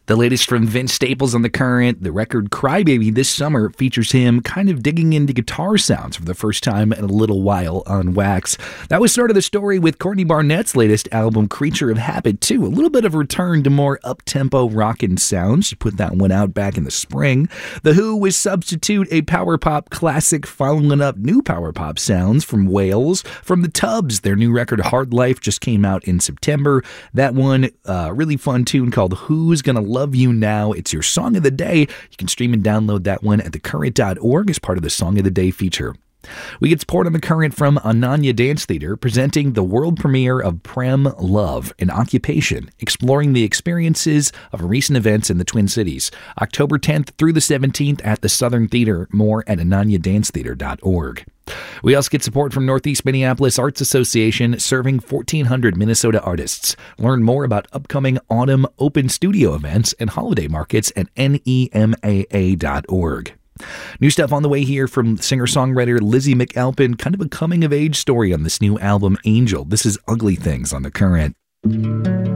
The latest from Vince Staples on The Current, the record Crybaby this summer features him kind of digging into guitar sounds for the first time in a little while on Wax. That was sort of the story with Courtney Barnett's latest album, Creature of Habit, too. A little bit of a return to more up-tempo rockin' sounds. She put that one out back in the spring. The Who was Substitute, a power pop classic following up new power pop sounds from Wales. From the Tubs, their new record Hard Life just came out in September. That one, really fun tune called Who's Gonna Love You Now. It's your song of the day. You can stream and download that one at thecurrent.org as part of the Song of the Day feature. We get support on The Current from Ananya Dance Theater, presenting the world premiere of Prem Love, an occupation, exploring the experiences of recent events in the Twin Cities. October 10th through the 17th at the Southern Theater. More at ananyadanctheater.org. We also get support from Northeast Minneapolis Arts Association, serving 1,400 Minnesota artists. Learn more about upcoming autumn open studio events and holiday markets at nemaa.org. New stuff on the way here from singer-songwriter Lizzie McAlpin, kind of a coming-of-age story on this new album, Angel. This is Ugly Things on The Current.